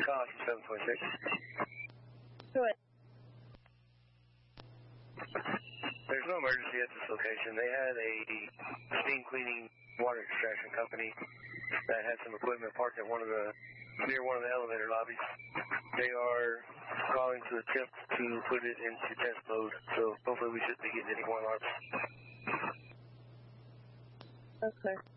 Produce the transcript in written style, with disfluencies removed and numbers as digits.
Collins from 726. Go ahead. There's no emergency at this location. They had a steam cleaning water extraction company that had some equipment parked at near one of the elevator lobbies. They are calling to attempt to put it into test mode, so hopefully we shouldn't be getting any more alarms. Okay.